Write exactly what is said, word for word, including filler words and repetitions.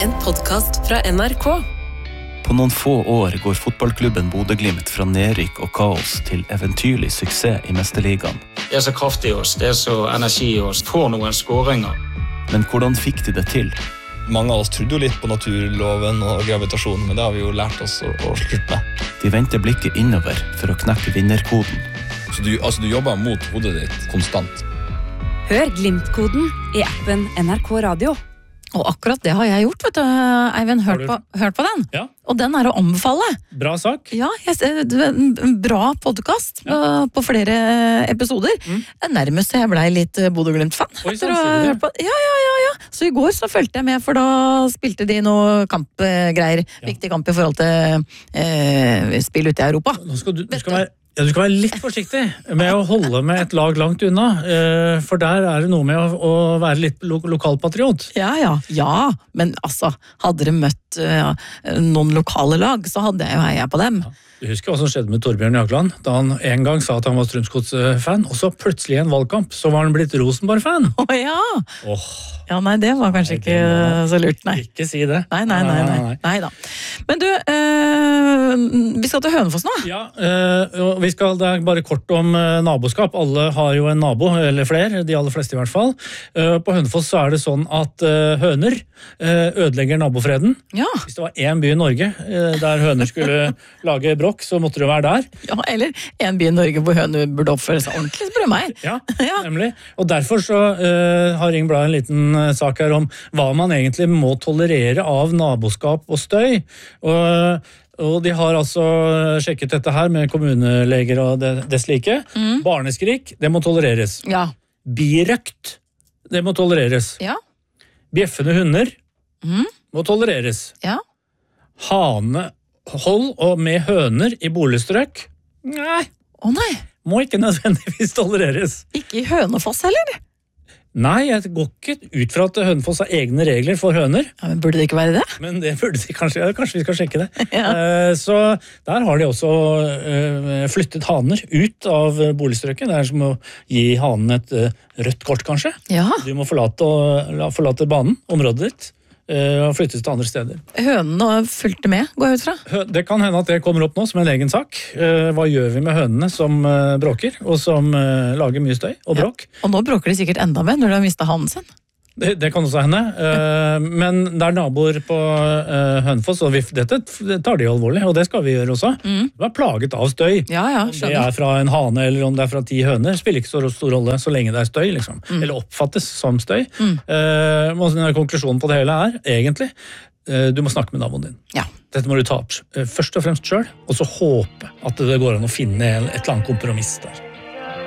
En podcast fra N R K. På noen få år går fotballklubben Bodø/Glimt fra nedrykk og kaos til eventyrlig suksess i mesterligaen. Det er så kraftig i oss, det er så energi i oss, får noen skåringer. Men hvordan fikk de det til? Mange av oss trodde jo litt på naturloven og gravitasjonen, men det har vi jo lært oss å, å slutte med. De vendte blikket innover for å knekke vinnerkoden. Så du, altså, du jobber mot hodet ditt konstant. Hør Glimt-koden i appen N R K Radio. Og akkurat det har jeg gjort, vet du, Eivind. Hørt på, hørt på den. Ja. Og den er å anbefale. Bra sak. Ja, jeg, det er en bra podcast ja. på, på flere episoder. Mm. Nærmest jeg ble litt Bodø/Glimt-fan. Oi, sånn sier du det. Ja, ja, ja, ja. Så i går så følte jeg med, for da spilte de noe kampgreier. Ja. Viktig kamp i forhold til eh, spill ute i Europa. Nå skal du, du skal være... Ja, du skal være litt forsiktig med å holde med et lag langt unna, for der er det noe med å, å være litt lo- lokalpatriot. Ja, ja, ja, men altså, hadde dere møtt uh, noen lokale lag, så hadde jeg jo heia på dem. Ja. Du husker hva som skjedde med Torbjørn Jagland, da han en gang sa at han var Strømsgods-fan, og så plutselig i en valgkamp, så var han blitt Rosenborg-fan. Å oh, ja! Åh. Ja, nei, det var kanskje nei, ikke var... så lurt, nei. Ikke si det. Nei, nei, nei, nei, nei. nei da. Men du, øh, vi skal til Hønefoss nå. Ja, øh, vi skal, det er bare kort om øh, naboskap. Alle har jo en nabo, eller flere, de aller fleste i hvert fall. Uh, på Hønefoss så er det sånn at uh, høner uh, ødelegger nabofreden. Ja. Hvis det var en by i Norge uh, der høner skulle lage bråk, så måtte du være der. Ja, eller en by i Norge hvor høner burde oppføre seg ordentlig, spør du meg. Ja, ja, nemlig. Og derfor så uh, har Ring Blad en liten uh, sak her om hva man egentlig må tolerere av naboskap og støy. Og, og de har altså sjekket dette her med kommuneleger og det, det slike. Mm. Barneskrik, det må tolereres. Ja. Birøkt, det må tolereres. Ja. Bjeffende hunder mm. må tolereres. Ja. Hane hold og med høner i boligstrøk? Nei. Å nei. Må ikke nødvendigvis tolereres. Ikke i Hønefoss heller? Nei, jeg går ikke ut fra at Hønefoss har egne regler for høner. Ja, men burde det ikke være det? Men det burde de kanskje, kanskje vi skal sjekke det. Ja. Uh, så der har de også uh, flyttet haner ut av boligstrøket. Det er som å gi hanen et uh, rødt kort, kanskje. Ja. Du må forlate, forlate banen, området ditt. Og flyttes til andre steder. Hønene fulgte med, går jeg ut fra? Det kan hende at det kommer opp nå som en egen sak. Hva gjør vi med hønene som bråker, og som lager mye støy og bråk? Ja. Og nå bråker de sikkert enda mer når de har mistet hanen sin. Det, det kan også hende, men det er naboer på Hønefoss, og vi, dette tar de alvorlig, og det skal vi gjøre også. Mm. Vi er plaget av støy. Ja, ja, om det er fra en hane eller om det er fra ti høner, spiller ikke så stor rolle så lenge det er støy, liksom. Mm. Eller oppfattes som støy. Mm. Uh, konklusjonen på det hele er, egentlig, uh, du må snakke med naboen din. Ja. Dette må du ta opp uh, først og fremst selv, og så håpe at det går an å finne et eller annet kompromiss der.